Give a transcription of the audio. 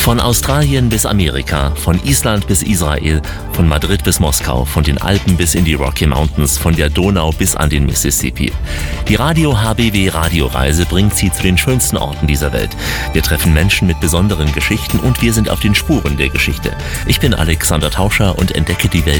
Von Australien bis Amerika, von Island bis Israel, von Madrid bis Moskau, von den Alpen bis in die Rocky Mountains, von der Donau bis an den Mississippi. Die Radio HBW Radioreise bringt Sie zu den schönsten Orten dieser Welt. Wir treffen Menschen mit besonderen Geschichten und wir sind auf den Spuren der Geschichte. Ich bin Alexander Tauscher und entdecke die Welt